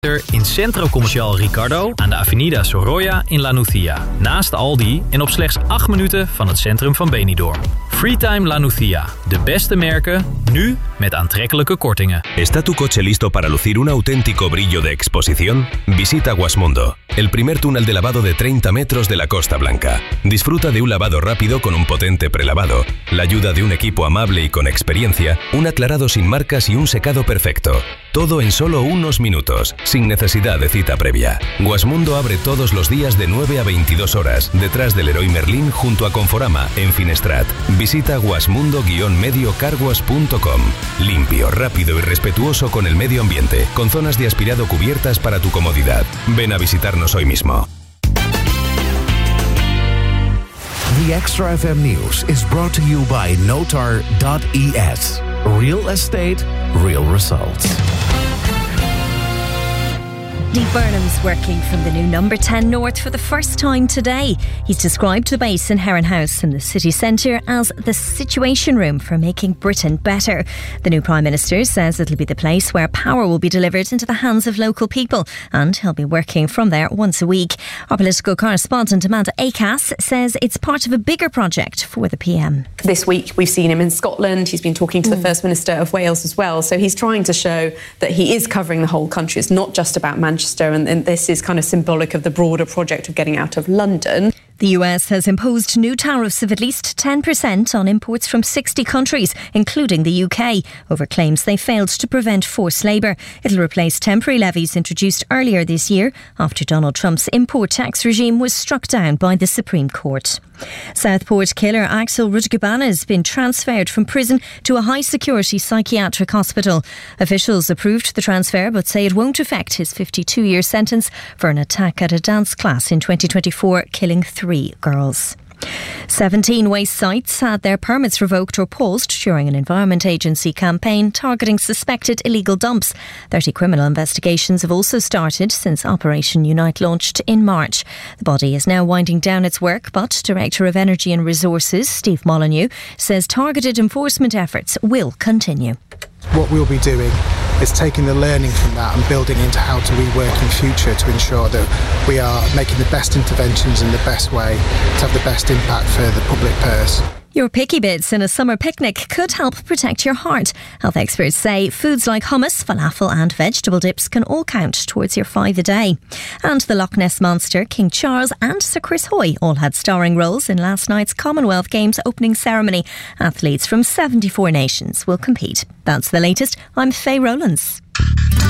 In Centro Comercial Ricardo aan de Avenida Sorolla in La Nucia. Naast Aldi en op slechts 8 minuten van het centrum van Benidorm. Freetime La Nucia. De beste merken, nu met aantrekkelijke kortingen. ¿Está tu coche listo para lucir un auténtico brillo de exposición? Visita Guasmundo, el primer túnel de lavado de 30 metros de la Costa Blanca. Disfruta de un lavado rápido con un potente prelavado, la ayuda de un equipo amable y con experiencia, un aclarado sin marcas y un secado perfecto. Todo en solo unos minutos, sin necesidad de cita previa. Guasmundo abre todos los días de 9 a 22 horas, detrás del Leroy Merlin junto a Conforama, en Finestrat. Visita guasmundo-mediocarwash.com. Limpio, rápido y respetuoso con el medio ambiente, con zonas de aspirado cubiertas para tu comodidad. Ven a visitarnos hoy mismo. The Extra FM News is brought to you by Notar.es. Real estate, real results. Steve Burnham's working from the new Number 10 North for the first time today. He's described the base in Heron House in the city centre as the Situation Room for making Britain better. The new Prime Minister says it'll be the place where power will be delivered into the hands of local people, and he'll be working from there once a week. Our political correspondent Amanda Acas says it's part of a bigger project for the PM. This week we've seen him in Scotland. He's been talking to the First Minister of Wales as well. So he's trying to show that he is covering the whole country. It's not just about Manchester, and this is kind of symbolic of the broader project of getting out of London. The US has imposed new tariffs of at least 10% on imports from 60 countries, including the UK, over claims they failed to prevent forced labour. It'll replace temporary levies introduced earlier this year after Donald Trump's import tax regime was struck down by the Supreme Court. Southport killer Axel Rudgabana has been transferred from prison to a high-security psychiatric hospital. Officials approved the transfer but say it won't affect his 52-year sentence for an attack at a dance class in 2024, killing 3 girls. 17 waste sites had their permits revoked or paused during an Environment Agency campaign targeting suspected illegal dumps. 30 criminal investigations have also started since Operation Unite launched in March. The body is now winding down its work, but Director of Energy and Resources, Steve Molyneux, says targeted enforcement efforts will continue. What we'll be doing is taking the learning from that and building into how to rework in future to ensure that we are making the best interventions in the best way to have the best impact for the public purse. Your picky bits in a summer picnic could help protect your heart. Health experts say foods like hummus, falafel and vegetable dips can all count towards your 5 a day. And the Loch Ness Monster, King Charles and Sir Chris Hoy all had starring roles in last night's Commonwealth Games opening ceremony. Athletes from 74 nations will compete. That's the latest. I'm Faye Rowlands.